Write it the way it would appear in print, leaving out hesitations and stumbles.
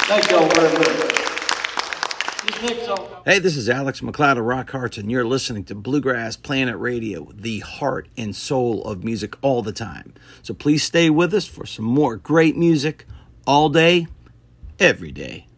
Thank y'all very much. This next song. Hey, this is Alex McLeod of Rock Hearts, and you're listening to Bluegrass Planet Radio, the heart and soul of music all the time. So please stay with us for some more great music all day, every day.